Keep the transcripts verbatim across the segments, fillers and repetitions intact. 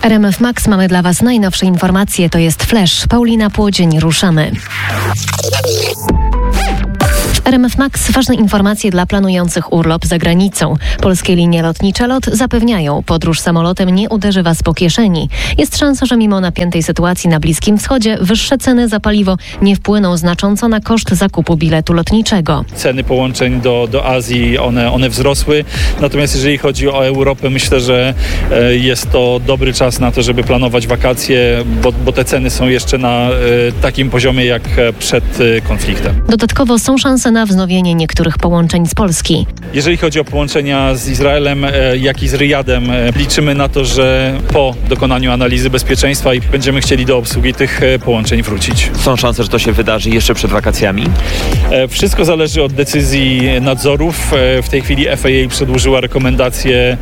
R M F Max mamy dla Was najnowsze informacje. To jest Flash. Paulina Płodzień, ruszamy. R M F Max ważne informacje dla planujących urlop za granicą. Polskie linie lotnicze LOT zapewniają, podróż samolotem nie uderzy Was po kieszeni. Jest szansa, że mimo napiętej sytuacji na Bliskim Wschodzie wyższe ceny za paliwo nie wpłyną znacząco na koszt zakupu biletu lotniczego. Ceny połączeń do, do Azji, one, one wzrosły. Natomiast jeżeli chodzi o Europę, myślę, że e, jest to dobry czas na to, żeby planować wakacje, bo, bo te ceny są jeszcze na e, takim poziomie jak przed e, konfliktem. Dodatkowo są szanse na wznowienie niektórych połączeń z Polski. Jeżeli chodzi o połączenia z Izraelem, e, jak i z Riyadem, e, liczymy na to, że po dokonaniu analizy bezpieczeństwa i będziemy chcieli do obsługi tych e, połączeń wrócić. Są szanse, że to się wydarzy jeszcze przed wakacjami? E, wszystko zależy od decyzji nadzorów. E, w tej chwili F A A przedłużyła rekomendację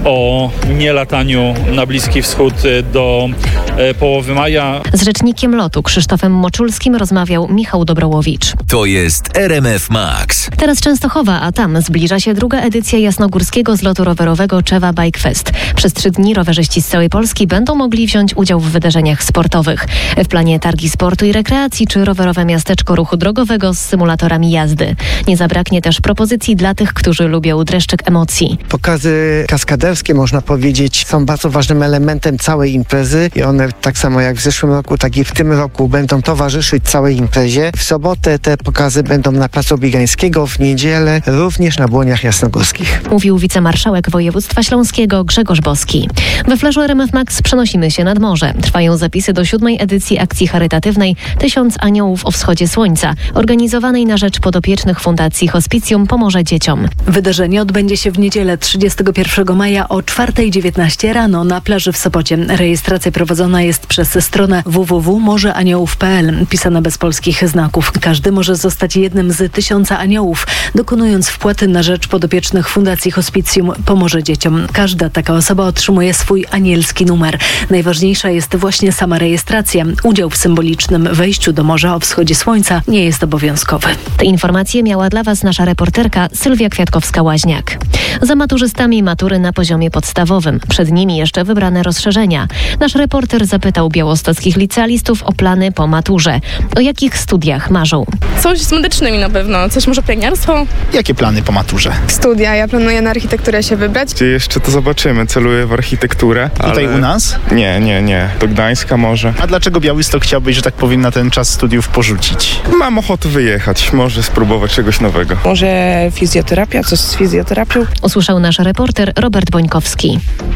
o nielataniu na Bliski Wschód do e, połowy maja. Z rzecznikiem lotu Krzysztofem Moczulskim rozmawiał Michał Dobrołowicz. To jest R M F Max. Teraz Częstochowa, a tam zbliża się druga edycja jasnogórskiego zlotu rowerowego Czewa Bike Fest. Przez trzy dni rowerzyści z całej Polski będą mogli wziąć udział w wydarzeniach sportowych. W planie targi sportu i rekreacji czy rowerowe miasteczko ruchu drogowego z symulatorami jazdy. Nie zabraknie też propozycji dla tych, którzy lubią dreszczyk emocji. Pokazy kaskaderskie, można powiedzieć, są bardzo ważnym elementem całej imprezy i one tak samo jak w zeszłym roku, tak i w tym roku będą towarzyszyć całej imprezie. W sobotę te pokazy będą na Placu Biegańskiego, w niedzielę również na Błoniach Jasnogórskich. Mówił wicemarszałek województwa śląskiego Grzegorz Boski. We Flashu R M F Max przenosimy się nad morze. Trwają zapisy do siódmej edycji akcji charytatywnej Tysiąc Aniołów o Wschodzie Słońca, organizowanej na rzecz podopiecznych Fundacji Hospicjum Pomoże Dzieciom. Wydarzenie odbędzie się w niedzielę trzydziestego pierwszego maja o czwarta dziewiętnaście rano na plaży w Sopocie. Rejestracja prowadzona jest przez stronę w w w kropka morzeaniołów kropka p l, pisana bez polskich znaków. Każdy może zostać jednym z tysiąca aniołów, dokonując wpłaty na rzecz podopiecznych Fundacji Hospicjum Pomoże Dzieciom. Każda taka osoba otrzymuje swój anielski numer. Najważniejsza jest właśnie sama rejestracja. Udział w symbolicznym wejściu do Morza o Wschodzie Słońca nie jest obowiązkowy. Te informacje miała dla Was nasza reporterka Sylwia Kwiatkowska-Łaźniak. Za maturzystami matury na poziomie podstawowym. Przed nimi jeszcze wybrane rozszerzenia. Nasz reporter zapytał białostockich licealistów o plany po maturze. O jakich studiach marzą? Coś z medycznymi na pewno, coś może pielęgniarstwo. Jakie plany po maturze? Studia, ja planuję na architekturę się wybrać. Gdzie jeszcze to zobaczymy, celuję w architekturę. Tutaj ale... u nas? Nie, nie, nie, do Gdańska może. A dlaczego Białystok chciałbyś, że tak powiem, na ten czas studiów porzucić? Mam ochotę wyjechać, może spróbować czegoś nowego. Może fizjoterapia, coś z fizjoterapią? Usłyszał nasz reporter Robert Bońkowski.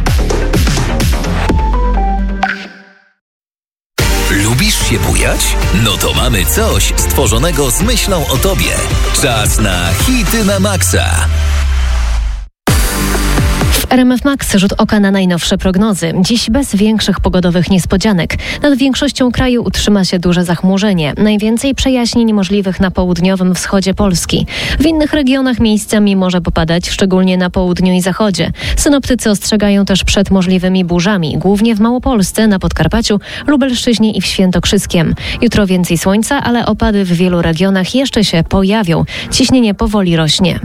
Lubisz się bujać? No to mamy coś stworzonego z myślą o tobie. Czas na hity na maksa. W R M F Max rzut oka na najnowsze prognozy. Dziś bez większych pogodowych niespodzianek. Nad większością kraju utrzyma się duże zachmurzenie. Najwięcej przejaśnień możliwych na południowym wschodzie Polski. W innych regionach miejscami może popadać, szczególnie na południu i zachodzie. Synoptycy ostrzegają też przed możliwymi burzami, głównie w Małopolsce, na Podkarpaciu, Lubelszczyźnie i w Świętokrzyskiem. Jutro więcej słońca, ale opady w wielu regionach jeszcze się pojawią. Ciśnienie powoli rośnie.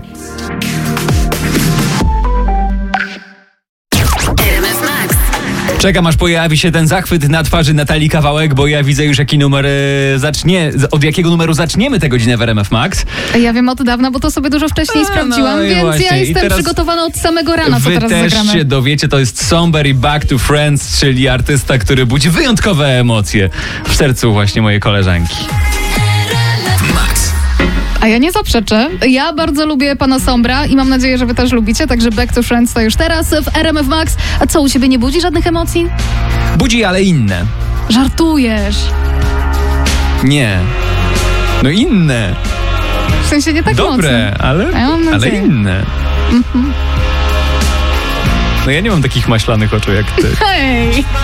Czekam, aż pojawi się ten zachwyt na twarzy Natalii Kawałek, bo ja widzę już, jaki numer e, zacznie, od jakiego numeru zaczniemy tę godzinę w R M F Max. Ja wiem od dawna, bo to sobie dużo wcześniej A, sprawdziłam, no więc właśnie. ja jestem przygotowana od samego rana, co teraz zagramy. Wy też się dowiecie, to jest Somebody Back to Friends, czyli artysta, który budzi wyjątkowe emocje w sercu właśnie mojej koleżanki. A ja nie zaprzeczę. Ja bardzo lubię pana Sombra i mam nadzieję, że wy też lubicie, także Back to Friends to już teraz w R M F Max. A co, u ciebie nie budzi żadnych emocji? Budzi, ale inne. Żartujesz. Nie. No inne. W sensie nie tak Dobre, mocno. ale, ja ale inne. Mhm. No ja nie mam takich maślanych oczu jak ty. Hej!